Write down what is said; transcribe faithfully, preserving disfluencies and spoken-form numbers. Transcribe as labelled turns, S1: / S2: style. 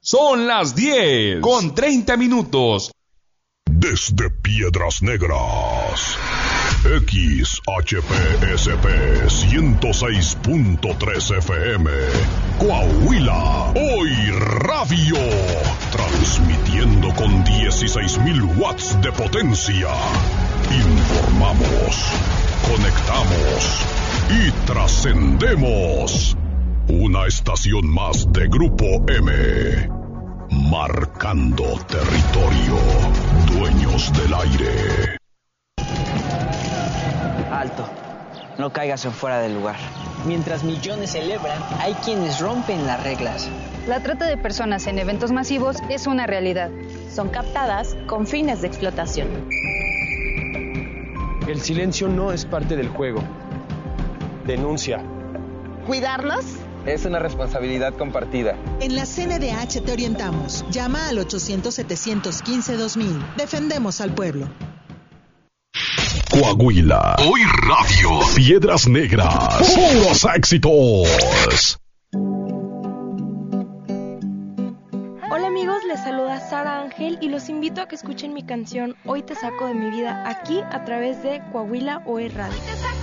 S1: Son las diez con treinta minutos.
S2: Desde Piedras Negras, X H P S P ciento seis punto tres F M, Coahuila, Hoy Radio, transmitiendo con dieciséis mil watts de potencia. Informamos, conectamos y trascendemos. Una estación más de Grupo M, marcando territorio, dueños del aire.
S3: Alto, no caigas en fuera del lugar. Mientras millones celebran, hay quienes rompen las reglas.
S4: La trata de personas en eventos masivos es una realidad.
S5: Son captadas con fines de explotación.
S6: El silencio no es parte del juego. Denuncia.
S7: ¿Cuidarlos?
S8: Es una responsabilidad compartida.
S7: En la C N D H te orientamos. Llama al ochocientos, setecientos quince, dos mil. Defendemos al pueblo.
S2: Coahuila, Hoy Radio, Piedras Negras, puros éxitos.
S9: Hola amigos, les saluda Sara Ángel y los invito a que escuchen mi canción Hoy te saco de mi vida aquí a través de Coahuila Hoy Radio.